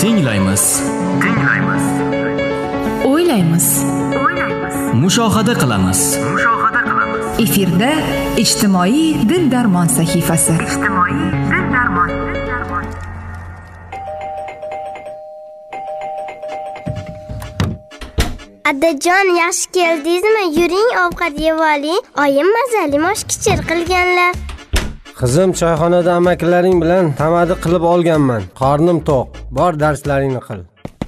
Tinglaymiz. O'ylaymiz. Mushohada qilamiz. Efirda ijtimoiy dil-darmon sahifasi. Adajon, yaxshi keldingizmi? Yuring, ovqat yeb oling. Oyim mazali moshkichir qilganlar. Qizim, choyxonada amakilaring bilan tamadi qilib olganman. Qornim to'q. Bor, darslaringni qil.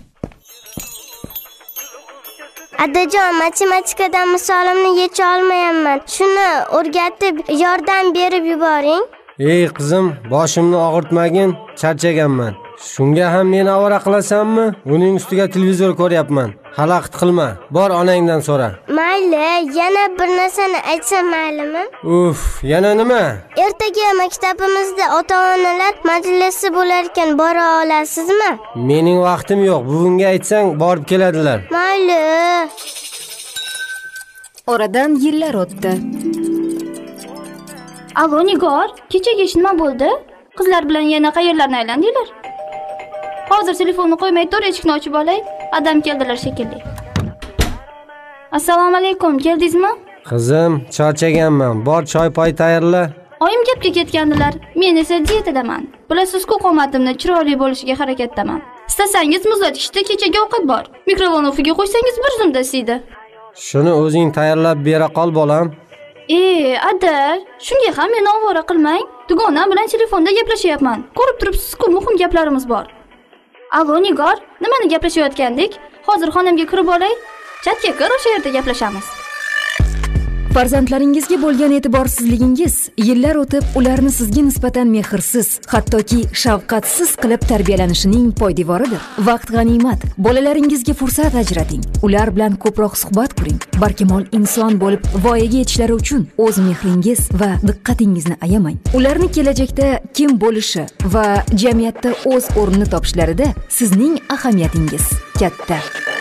Adajon, matematikadan misolimni yecha olmayapman. Shuni o'rgatib, yordam berib yuboring. Ey qizim, boshimni og'ritmagin, charchaganman. Shunga ham meni avora qilasanmi? Uning ustiga televizor ko'ryapman. Xalaqit qilma. Bor, onangdan so'ra. Mayli, yana bir narsani aytsam maylimi? Yana nima? Ertaga maktabimizda ota-onalar majlisi bo'lar ekan, bora olasizmi? Mening vaqtim yo'q. Bugunga aytsang, borib keladilar. Mayli. Oradan yillar o'tdi. Alo, Nigor, kechaga nima bo'ldi? Qizlar bilan yana qayerlarni aylandinglar? Hozir telefonni qo'ymay tur, eshikni ochib olay. Adam keldilar shekilli. Assalomu alaykum, keldingizmi? Qizim, charchaganman. Bor, choy-poy tayyorla. Oyim gapga ketgandilar. Men esa diyetadaman. Bilasiz-ku, qomatimni chiroyli bo'lishiga harakatdaman. Istasangiz muzlatgichda kechagi ovqat bor. Mikrovolnovaga qo'ysangiz bir zumda isiydi. Shuni o'zing tayyorlab bera qol, bolam. Ada, shunga ham meni ovora qilmang. Dugonam bilan telefonda gaplashyapman. Ko'rib turibsiz-ku, muhim gaplarimiz bor. Alo, Nigor, nimani gaplashayotgandik? Hozir xonamga kirib olay. Chatga kir, o'sha yerda gaplashamiz. Farzandlaringizga bo'lgan e'tiborsizligingiz yillar o'tib ularni sizga nisbatan mehrsiz, hattoki shafqatsiz qilib tarbiyalanishining poydevoridir. Vaqt g'animat. Bolalaringizga fursat ajrating. Ular bilan ko'proq suhbat quring. Barkamol inson bo'lib voyaga yetishlari uchun o'z mehringiz va diqqatingizni ayamang. Ularni kelajakda kim bo'lishi va jamiyatda o'z o'rnini topishlarida sizning ahamiyatingiz katta.